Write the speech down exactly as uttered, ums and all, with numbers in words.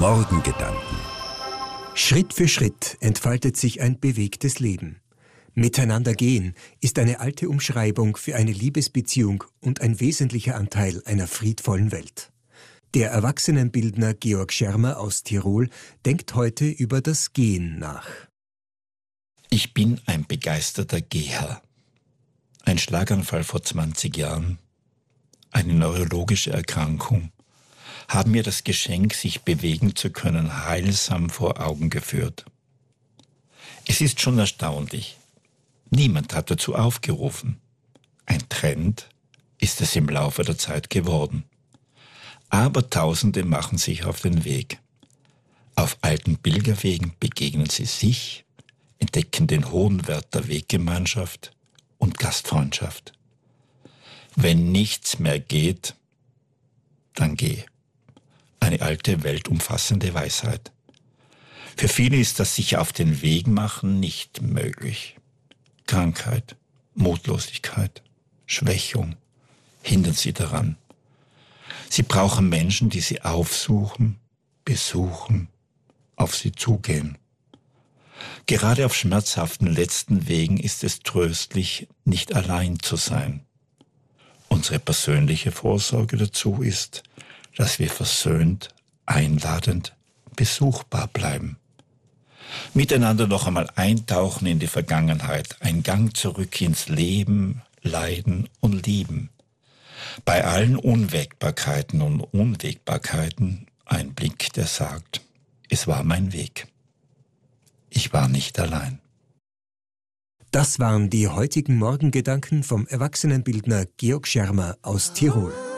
Morgengedanken. Schritt für Schritt entfaltet sich ein bewegtes Leben. Miteinander gehen ist eine alte Umschreibung für eine Liebesbeziehung und ein wesentlicher Anteil einer friedvollen Welt. Der Erwachsenenbildner Georg Schermer aus Tirol denkt heute über das Gehen nach. Ich bin ein begeisterter Geher. Ein Schlaganfall vor zwanzig Jahren, eine neurologische Erkrankung, haben mir das Geschenk, sich bewegen zu können, heilsam vor Augen geführt. Es ist schon erstaunlich. Niemand hat dazu aufgerufen. Ein Trend ist es im Laufe der Zeit geworden. Aber Tausende machen sich auf den Weg. Auf alten Pilgerwegen begegnen sie sich, entdecken den hohen Wert der Weggemeinschaft und Gastfreundschaft. Wenn nichts mehr geht, dann geh. Eine alte, weltumfassende Weisheit. Für viele ist das sich auf den Weg machen nicht möglich. Krankheit, Mutlosigkeit, Schwächung hindern sie daran. Sie brauchen Menschen, die sie aufsuchen, besuchen, auf sie zugehen. Gerade auf schmerzhaften letzten Wegen ist es tröstlich, nicht allein zu sein. Unsere persönliche Vorsorge dazu ist, dass wir versöhnt, einladend, besuchbar bleiben. Miteinander noch einmal eintauchen in die Vergangenheit, ein Gang zurück ins Leben, Leiden und Lieben. Bei allen Unwägbarkeiten und Unwägbarkeiten ein Blick, der sagt, es war mein Weg. Ich war nicht allein. Das waren die heutigen Morgengedanken vom Erwachsenenbildner Georg Schermer aus Tirol.